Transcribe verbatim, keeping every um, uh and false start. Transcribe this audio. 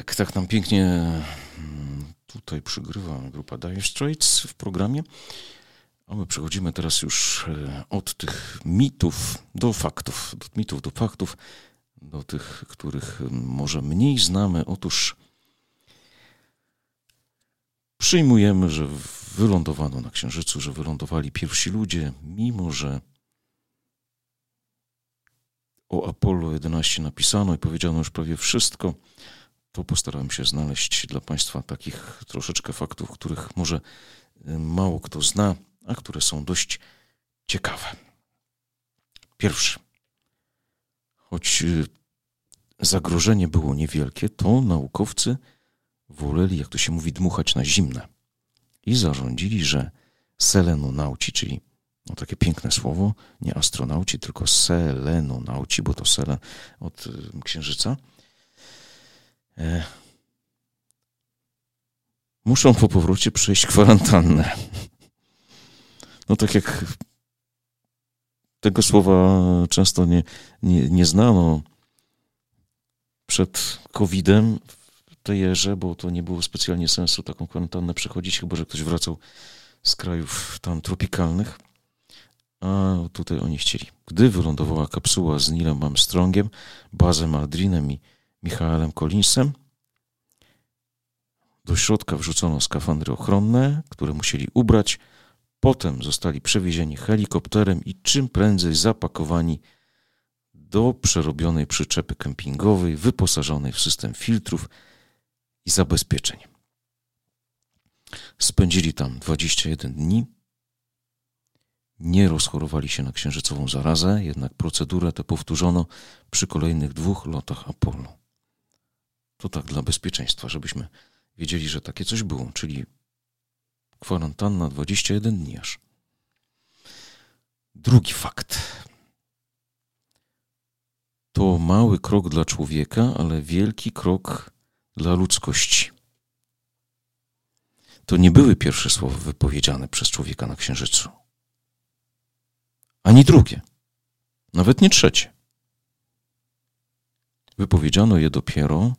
Tak, tak nam pięknie tutaj przygrywa grupa Dire Straits w programie. A my przechodzimy teraz już od tych mitów do faktów, od mitów do faktów, do tych, których może mniej znamy. Otóż przyjmujemy, że wylądowano na Księżycu, że wylądowali pierwsi ludzie, mimo że o Apollo jedenaście napisano i powiedziano już prawie wszystko, to postarałem się znaleźć dla Państwa takich troszeczkę faktów, których może mało kto zna, a które są dość ciekawe. Pierwszy. Choć zagrożenie było niewielkie, to naukowcy woleli, jak to się mówi, dmuchać na zimne i zarządzili, że selenonauci, czyli no takie piękne słowo, nie astronauci, tylko selenonauci, bo to selen od Księżyca, e, muszą po powrocie przejść kwarantannę. No tak jak tego słowa często nie, nie, nie znano przed kowidem w tej erze, bo to nie było specjalnie sensu taką kwarantannę przechodzić, chyba że ktoś wracał z krajów tam tropikalnych, a tutaj oni chcieli. Gdy wylądowała kapsuła z Neilem Armstrongiem, Buzzem Aldrinem i Michaelem Collinsem, do środka wrzucono skafandry ochronne, które musieli ubrać. Potem zostali przewiezieni helikopterem i czym prędzej zapakowani do przerobionej przyczepy kempingowej, wyposażonej w system filtrów i zabezpieczeń. Spędzili tam dwadzieścia jeden dni. Nie rozchorowali się na księżycową zarazę, jednak procedurę tę powtórzono przy kolejnych dwóch lotach Apollo. To tak dla bezpieczeństwa, żebyśmy wiedzieli, że takie coś było, czyli kwarantanna dwadzieścia jeden dni aż. Drugi fakt. To mały krok dla człowieka, ale wielki krok dla ludzkości. To nie były pierwsze słowa wypowiedziane przez człowieka na Księżycu. Ani drugie. Nawet nie trzecie. Wypowiedziano je dopiero